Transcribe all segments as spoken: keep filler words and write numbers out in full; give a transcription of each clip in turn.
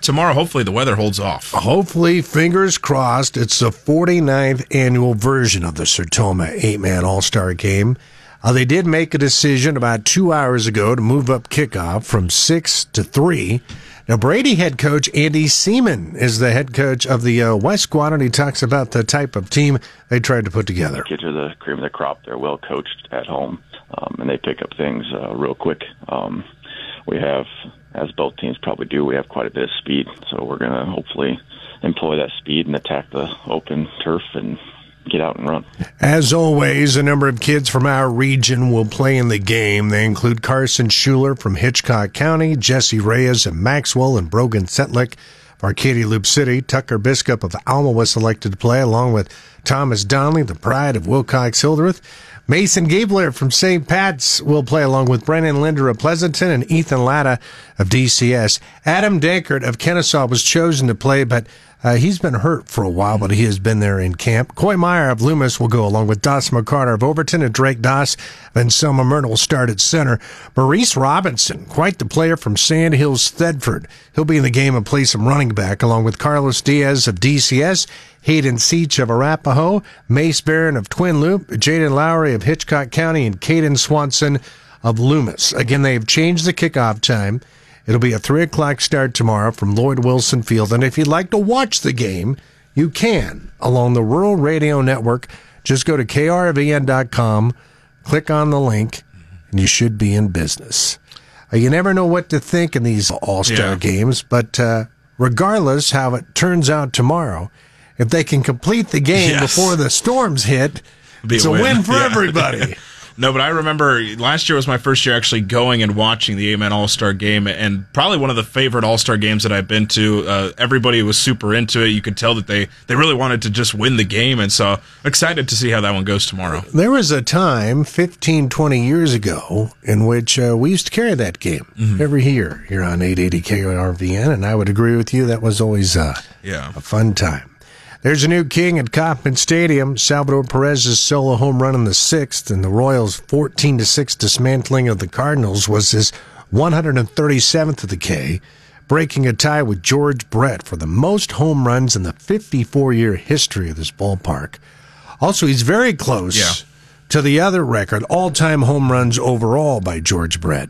up tomorrow. Hopefully the weather holds off. Hopefully, fingers crossed, it's the forty-ninth annual version of the Sertoma eight-man All-Star Game. Uh, they did make a decision about two hours ago to move up kickoff from six to three. Now, Brady head coach Andy Seaman is the head coach of the uh, West Squad, and he talks about the type of team they tried to put together. Kids are the cream of the crop. They're well coached at home, um, and they pick up things uh, real quick. Um, we have, as both teams probably do, we have quite a bit of speed, so we're going to hopefully employ that speed and attack the open turf and get out and run. As always, a number of kids from our region will play in the game. They include Carson Schuler from Hitchcock County, Jesse Reyes of Maxwell, and Brogan Setlick of Arcadia Loop City. Tucker Biskup of Alma was selected to play, along with Thomas Donnelly, the pride of Wilcox-Hildreth. Mason Gabler from Saint Pat's will play along with Brennan Linder of Pleasanton and Ethan Latta of D C S. Adam Dankert of Kennesaw was chosen to play, but uh, he's been hurt for a while, but he has been there in camp. Coy Meyer of Loomis will go along with Doss McCarter of Overton, and Drake Doss and Selma Myrna will start at center. Maurice Robinson, quite the player from Sand Hills Thedford. He'll be in the game and play some running back, along with Carlos Diaz of D C S, Hayden Seach of Arapahoe, Mace Barron of Twin Loop, Jaden Lowry of Hitchcock County, and Caden Swanson of Loomis. Again, they have changed the kickoff time. It'll be a three o'clock start tomorrow from Lloyd Wilson Field. And if you'd like to watch the game, you can along the Rural Radio Network. Just go to K R V N dot com, click on the link, and you should be in business. Uh, you never know what to think in these all-star yeah. games, but uh, regardless how it turns out tomorrow, if they can complete the game yes. before the storms hit, Be it's a a win, win for yeah. everybody. No, but I remember last year was my first year actually going and watching the eight-man All-Star Game, and probably one of the favorite All-Star Games that I've been to. Uh, everybody was super into it. You could tell that they, they really wanted to just win the game, and so I'm excited to see how that one goes tomorrow. There was a time fifteen, twenty years ago in which uh, we used to carry that game mm-hmm. every year here on eight eighty K R V N, and I would agree with you. That was always uh, yeah. a fun time. There's a new king at Kauffman Stadium. Salvador Perez's solo home run in the sixth, and the Royals' fourteen to six dismantling of the Cardinals was his one hundred thirty-seventh of the K, breaking a tie with George Brett for the most home runs in the fifty-four year history of this ballpark. Also, he's very close yeah. to the other record, all-time home runs overall by George Brett.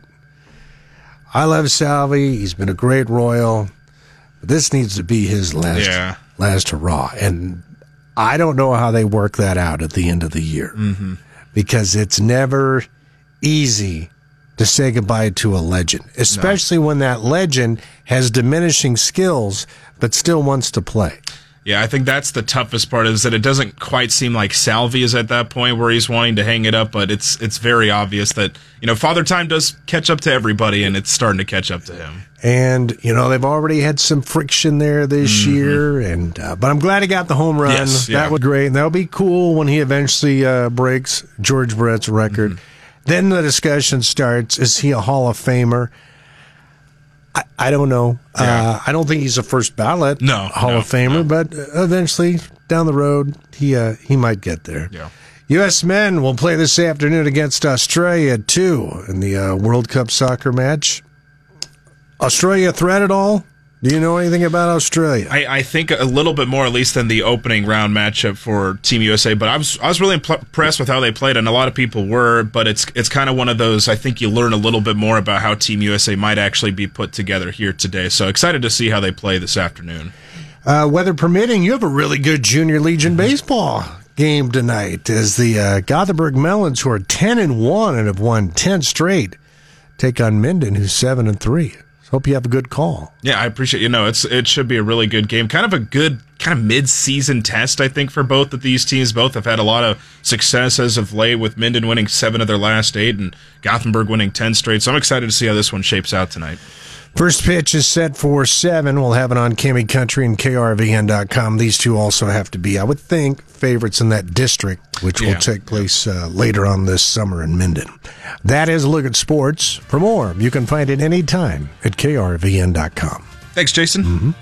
I love Salvi. He's been a great Royal. But this needs to be his last yeah. last hurrah. And I don't know how they work that out at the end of the year. Mm-hmm. Because it's never easy to say goodbye to a legend, especially no. when that legend has diminishing skills but still wants to play. Yeah, I think that's the toughest part, is that it doesn't quite seem like Salvi is at that point where he's wanting to hang it up, but it's it's very obvious that, you know, Father Time does catch up to everybody, and it's starting to catch up to him. And, you know, they've already had some friction there this mm-hmm. year, and uh, but I'm glad he got the home run. Yes, yeah. That was great, and that'll be cool when he eventually uh, breaks George Brett's record. Mm-hmm. Then the discussion starts, is he a Hall of Famer? I, I don't know. Yeah. Uh, I don't think he's a first ballot no, Hall no, of Famer, no. but eventually down the road he uh, he might get there. Yeah. U S men will play this afternoon against Australia at two in the uh, World Cup soccer match. Australia a threat at all? Do you know anything about Australia? I, I think a little bit more, at least, than the opening round matchup for Team U S A. But I was I was really impressed with how they played, and a lot of people were. But it's it's kind of one of those. I think you learn a little bit more about how Team U S A might actually be put together here today. So excited to see how they play this afternoon. Uh, weather permitting, you have a really good Junior Legion baseball game tonight. As the uh, Gothenburg Melons, who are ten and one and have won ten straight, take on Minden, who's seven and three. Hope you have a good call. Yeah, I appreciate you know it's it should be a really good game. Kind of a good kind of mid-season test, I think, for both of these teams. Both have had a lot of success as of late, with Minden winning seven of their last eight and Gothenburg winning ten straight. So I'm excited to see how this one shapes out tonight. First pitch is set for seven. We'll have it on Kimmy Country and K R V N dot com. These two also have to be, I would think, favorites in that district, which yeah. will take place uh, later on this summer in Minden. That is a look at sports. For more, you can find it anytime at K R V N dot com. Thanks, Jason. Mm-hmm.